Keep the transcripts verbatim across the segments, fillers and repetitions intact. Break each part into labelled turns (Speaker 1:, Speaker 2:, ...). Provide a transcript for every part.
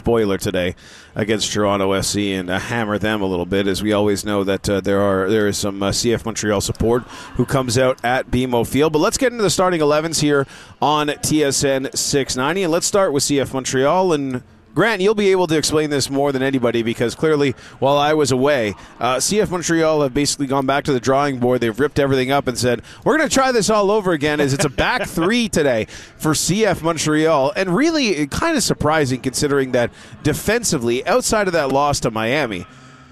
Speaker 1: spoiler today against Toronto F C and uh, hammer them a little bit, as we always know that uh, there are there is some uh, C F Montreal support who comes out at B M O Field. But let's get into the starting elevens here on T S N six ninety, and let's start with C F Montreal. And Grant, you'll be able to explain this more than anybody, because clearly, while I was away, uh, C F Montreal have basically gone back to the drawing board. They've ripped everything up and said, we're going to try this all over again, as it's a back three today for C F Montreal. And really kind of surprising, considering that defensively, outside of that loss to Miami,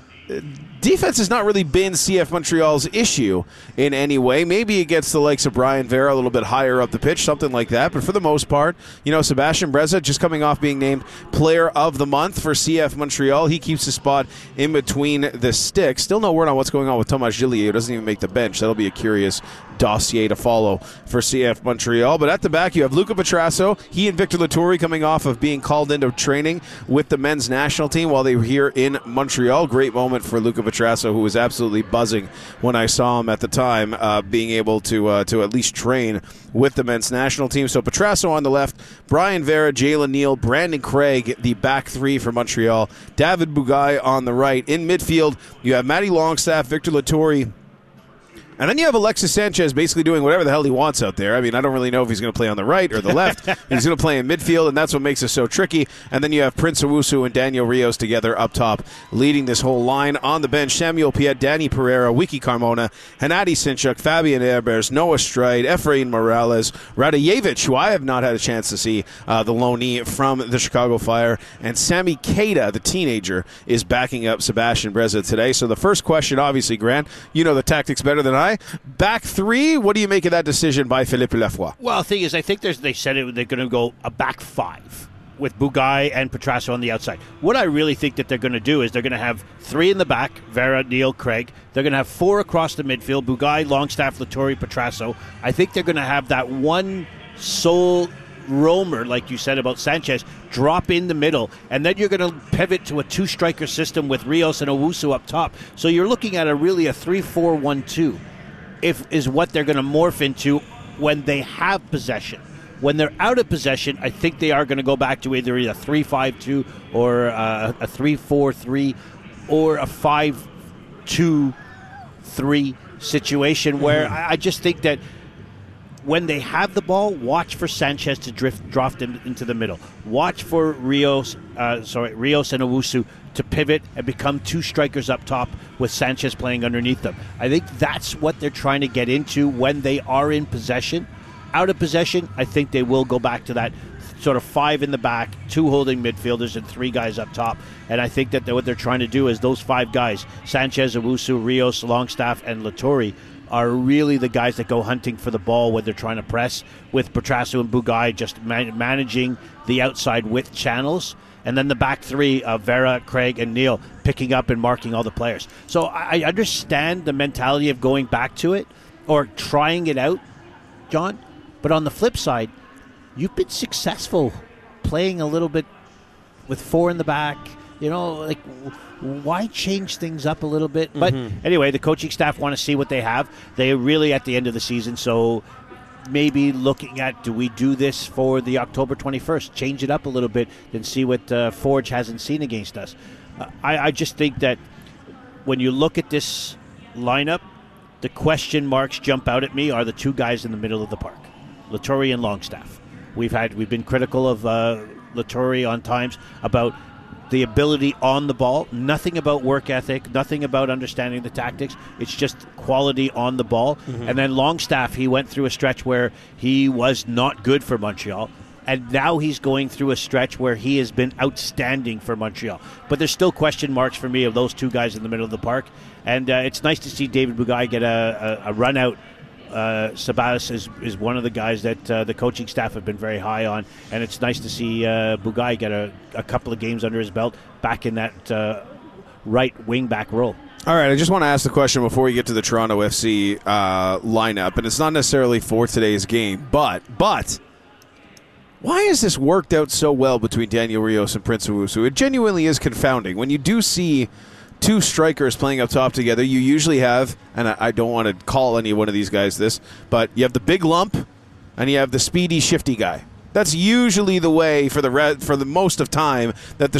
Speaker 1: defense has not really been C F Montreal's issue in any way. Maybe it gets the likes of Brian Vera a little bit higher up the pitch, something like that. But for the most part, you know, Sebastian Breza just coming off being named Player of the Month for C F Montreal. He keeps his spot in between the sticks. Still no word on what's going on with Thomas Gillier, who doesn't even make the bench. That'll be a curious dossier to follow for C F Montreal. But at the back, you have Luca Petrasso. He and Victor Laturi coming off of being called into training with the men's national team while they were here in Montreal. Great moment for Luca Petrasso, who was absolutely buzzing when I saw him at the time, uh, being able to uh, to at least train with the men's national team. So Petrasso on the left, Brian Vera, Jalen Neal, Brandon Craig, the back three for Montreal, David Bugai on the right. In midfield, you have Matty Longstaff, Victor Laturi, and then you have Alexis Sanchez basically doing whatever the hell he wants out there. I mean, I don't really know if he's going to play on the right or the left. He's going to play in midfield, and that's what makes it so tricky. And then you have Prince Owusu and Daniel Rios together up top, leading this whole line. On the bench, Samuel Piet, Danny Pereira, Wiki Carmona, Hennady Sinchuk, Fabian Herbers, Noah Stride, Efrain Morales, Radojevic, who I have not had a chance to see, uh, the loanee from the Chicago Fire, and Sammy Keita, the teenager, is backing up Sebastian Breza today. So the first question, obviously, Grant, you know the tactics better than I. Back three, what do you make of that decision by Philippe Lafroy?
Speaker 2: Well, the thing is, I think there's, they said it, they're going to go a back five with Bugai and Petrasso on the outside. What I really think that they're going to do is they're going to have three in the back, Vera, Neal, Craig. They're going to have four across the midfield, Bugai, Longstaff, Laturi, Petrasso. I think they're going to have that one sole roamer, like you said about Sanchez, drop in the middle, and then you're going to pivot to a two-striker system with Rios and Owusu up top. So you're looking at a really a three four one two. If is what they're going to morph into when they have possession. When they're out of possession, I think they are going to go back to either a three five two or a, a three four three or a five two three situation, where mm-hmm. I, I just think that when they have the ball, watch for Sanchez to drift, drop in, into the middle. Watch for Rios, uh, sorry, Rios and Owusu to pivot and become two strikers up top with Sanchez playing underneath them. I think that's what they're trying to get into when they are in possession. Out of possession, I think they will go back to that sort of five in the back, two holding midfielders and three guys up top. And I think that what they're trying to do is those five guys, Sanchez, Owusu, Rios, Longstaff, and Laturi, are really the guys that go hunting for the ball when they're trying to press, with Petrasso and Bugai just man- managing the outside width channels. And then the back three of Vera, Craig, and Neal picking up and marking all the players. So I understand the mentality of going back to it or trying it out, John. But on the flip side, you've been successful playing a little bit with four in the back. You know, like, why change things up a little bit? But mm-hmm. anyway, the coaching staff want to see what they have. They are really at the end of the season, so maybe looking at, do we do this for the October twenty-first? Change it up a little bit and see what uh, Forge hasn't seen against us. Uh, I, I just think that when you look at this lineup, the question marks jump out at me are the two guys in the middle of the park, Laturi and Longstaff. We've had we've been critical of uh, Laturi on times about the ability on the ball, nothing about work ethic, nothing about understanding the tactics. It's just quality on the ball. Mm-hmm. And then Longstaff, he went through a stretch where he was not good for Montreal. And now he's going through a stretch where he has been outstanding for Montreal. But there's still question marks for me of those two guys in the middle of the park. And uh, it's nice to see David Bugai get a, a, a run out. Uh, Sabathis is, is one of the guys that uh, the coaching staff have been very high on, and it's nice to see uh, Bugai get a, a couple of games under his belt back in that uh, right wing back role.
Speaker 1: All right, I just want to ask the question before we get to the Toronto F C uh, lineup, and it's not necessarily for today's game, but but why has this worked out so well between Daniel Rios and Prince Owusu? It genuinely is confounding. When you do see two strikers playing up top together, you usually have, and I don't want to call any one of these guys this, but you have the big lump and you have the speedy, shifty guy. That's usually the way for the re- for the most of time that the